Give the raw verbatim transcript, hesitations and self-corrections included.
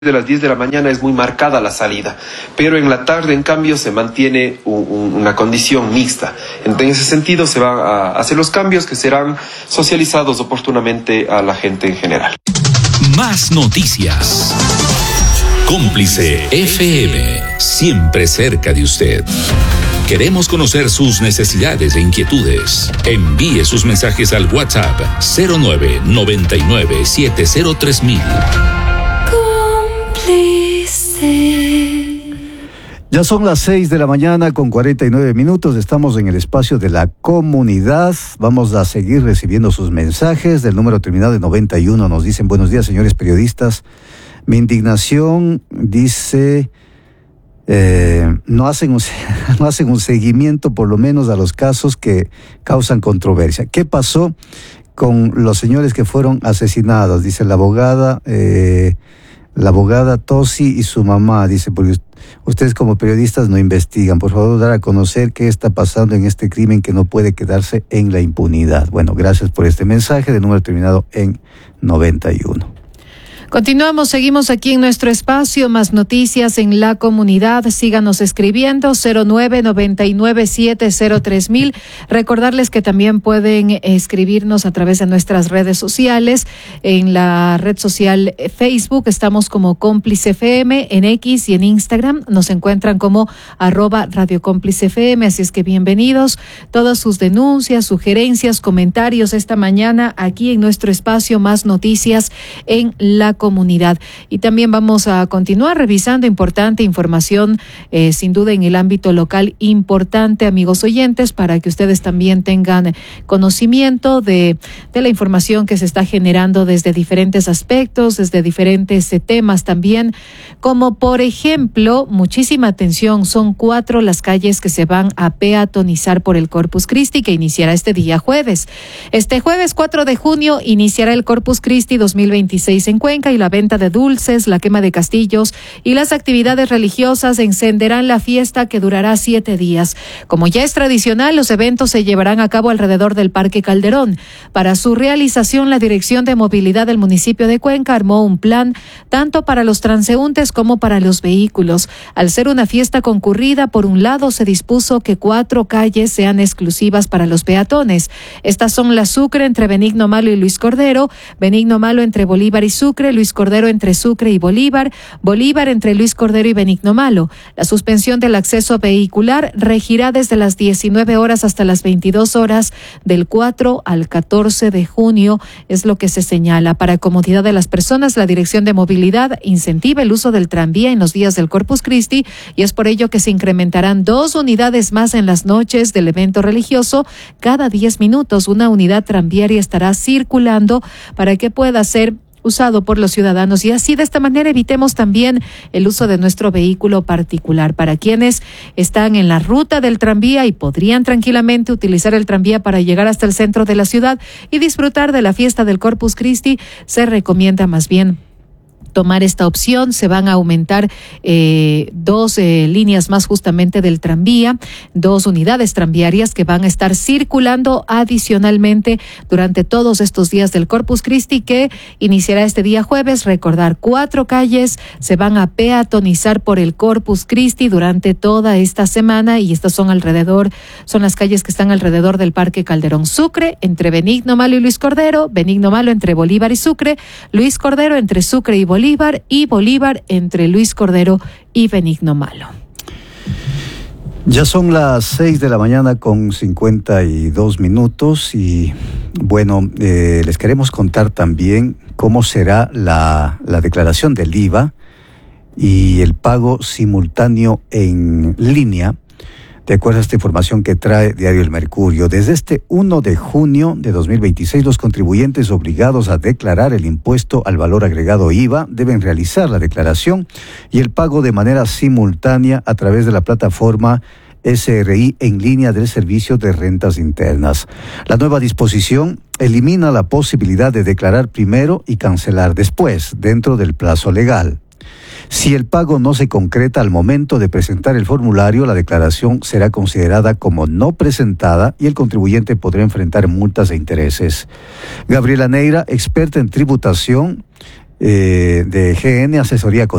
de las diez de la mañana es muy marcada la salida, pero en la tarde, en cambio, se mantiene un, un, una condición mixta. En ese sentido, se van a hacer los cambios que serán socializados oportunamente a la gente en general. Más noticias. Cómplice F M, siempre cerca de usted. Queremos conocer sus necesidades e inquietudes. Envíe sus mensajes al WhatsApp cero nueve noventa y nueve siete cero tres mil. Ya son las seis de la mañana con cuarenta y nueve minutos. Estamos en el espacio de la comunidad. Vamos a seguir recibiendo sus mensajes. Del número terminado de noventa y uno nos dicen: buenos días, señores periodistas. Mi indignación, dice, eh, no hacen un, no hacen un seguimiento por lo menos a los casos que causan controversia. ¿Qué pasó con los señores que fueron asesinados? Dice la abogada... Eh, La abogada Tosi y su mamá, dice, porque ustedes como periodistas no investigan. Por favor, dar a conocer qué está pasando en este crimen que no puede quedarse en la impunidad. Bueno, gracias por este mensaje de número terminado en noventa y uno. Continuamos, seguimos aquí en nuestro espacio, más noticias en la comunidad. Síganos escribiendo cero nueve noventa y nueve siete cero tres mil. Recordarles que también pueden escribirnos a través de nuestras redes sociales. En la red social Facebook estamos como Cómplice F M, en X y en Instagram nos encuentran como arroba Radio Cómplice F M. Así es que bienvenidos. Todas sus denuncias, sugerencias, comentarios esta mañana aquí en nuestro espacio, más noticias en la comunidad. Y también vamos a continuar revisando importante información, eh, sin duda en el ámbito local, importante, amigos oyentes, para que ustedes también tengan conocimiento de, de la información que se está generando desde diferentes aspectos, desde diferentes eh, temas también, como por ejemplo, muchísima atención, son cuatro las calles que se van a peatonizar por el Corpus Christi, que iniciará este día jueves. Este jueves cuatro de junio iniciará el Corpus Christi dos mil veintiséis en Cuenca, y la venta de dulces, la quema de castillos y las actividades religiosas encenderán la fiesta, que durará siete días. Como ya es tradicional, los eventos se llevarán a cabo alrededor del Parque Calderón. Para su realización, la Dirección de Movilidad del municipio de Cuenca armó un plan tanto para los transeúntes como para los vehículos. Al ser una fiesta concurrida, por un lado se dispuso que cuatro calles sean exclusivas para los peatones. Estas son la Sucre entre Benigno Malo y Luis Cordero, Benigno Malo entre Bolívar y Sucre, Luis Cordero entre Sucre y Bolívar, Bolívar entre Luis Cordero y Benigno Malo. La suspensión del acceso vehicular regirá desde las diecinueve horas hasta las veintidós horas del cuatro al catorce de junio, es lo que se señala. Para comodidad de las personas, la Dirección de Movilidad incentiva el uso del tranvía en los días del Corpus Christi, y es por ello que se incrementarán dos unidades más en las noches del evento religioso. Cada diez minutos una unidad tranviaria estará circulando para que pueda ser usado por los ciudadanos, y así de esta manera evitemos también el uso de nuestro vehículo particular. Para quienes están en la ruta del tranvía y podrían tranquilamente utilizar el tranvía para llegar hasta el centro de la ciudad y disfrutar de la fiesta del Corpus Christi, se recomienda más bien tomar esta opción. Se van a aumentar eh, dos eh, líneas más justamente del tranvía, dos unidades tranviarias que van a estar circulando adicionalmente durante todos estos días del Corpus Christi, que iniciará este día jueves. Recordar, cuatro calles se van a peatonizar por el Corpus Christi durante toda esta semana, y estas son alrededor, son las calles que están alrededor del Parque Calderón. Sucre entre Benigno Malo y Luis Cordero, Benigno Malo entre Bolívar y Sucre, Luis Cordero entre Sucre y Bolívar, Bolívar y Bolívar entre Luis Cordero y Benigno Malo. Ya son las seis de la mañana con cincuenta y dos minutos, y bueno, eh, les queremos contar también cómo será la, la declaración del I V A y el pago simultáneo en línea. De acuerdo a esta información que trae Diario El Mercurio, desde este primero de junio de dos mil veintiséis, los contribuyentes obligados a declarar el impuesto al valor agregado I V A deben realizar la declaración y el pago de manera simultánea a través de la plataforma S R I en línea del Servicio de Rentas Internas. La nueva disposición elimina la posibilidad de declarar primero y cancelar después, dentro del plazo legal. Si el pago no se concreta al momento de presentar el formulario, la declaración será considerada como no presentada y el contribuyente podrá enfrentar multas e intereses. Gabriela Neira, experta en tributación, eh, de G N Asesoría